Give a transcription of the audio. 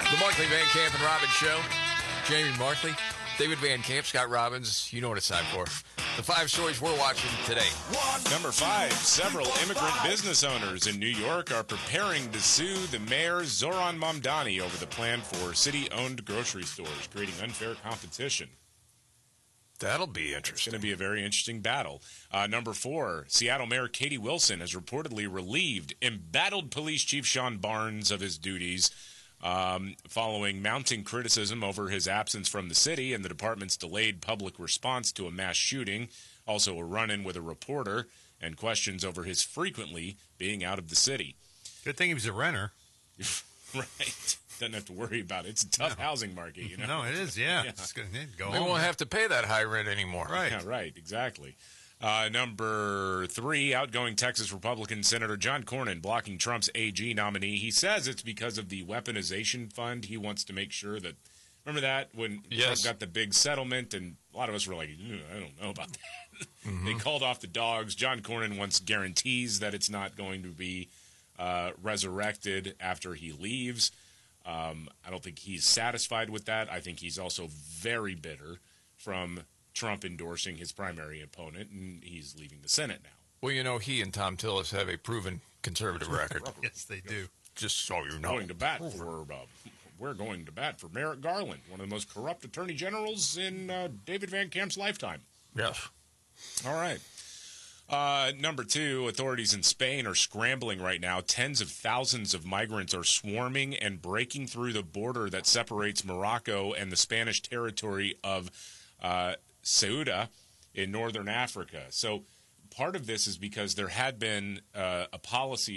The Markley, Van Camp, and Robbins Show. Jamie Markley, David Van Camp, Scott Robbins. You know what it's time for. The 5 stories we're watching today. Number 5, several immigrant business owners in New York are preparing to sue the mayor, Zoran Mamdani, over the plan for city-owned grocery stores, creating unfair competition. That'll be It's interesting. going to be a very interesting battle. Number 4, Seattle Mayor Katie Wilson has reportedly relieved embattled police chief Sean Barnes of his duties following mounting criticism over his absence from the city and the department's delayed public response to a mass shooting, also a run-in with a reporter, and questions over his frequently being out of the city. Good thing he was a renter. Right. Doesn't have to worry about it. It's a tough housing market, you know. No, it is, yeah. It's gonna go We home. won't have to pay that high rent anymore. Right. Yeah, right, exactly. Number 3, outgoing Texas Republican Senator John Cornyn blocking Trump's AG nominee. He says it's because of the weaponization fund. He wants to make sure that, remember that when Trump got the big settlement, and a lot of us were like, I don't know about that. They called off the dogs. John Cornyn wants guarantees that it's not going to be resurrected after he leaves. I don't think he's satisfied with that. I think he's also very bitter from Trump endorsing his primary opponent, and he's leaving the Senate now. Well, you know, he and Tom Tillis have a proven conservative record. Yes, they do. Just so you know. We're going to bat for Merrick Garland, one of the most corrupt attorney generals in David Van Camp's lifetime. Yes. All right. Number 2, authorities in Spain are scrambling right now. Tens of thousands of migrants are swarming and breaking through the border that separates Morocco and the Spanish territory of Ceuta in northern Africa. So part of this is because there had been a policy